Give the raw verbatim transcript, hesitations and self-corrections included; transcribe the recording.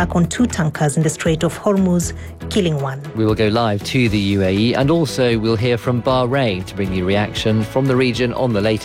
attack on two tankers in the Strait of Hormuz, killing one. We will go live to the U A E, and also we'll hear from Bahrain to bring you reaction from the region on the latest.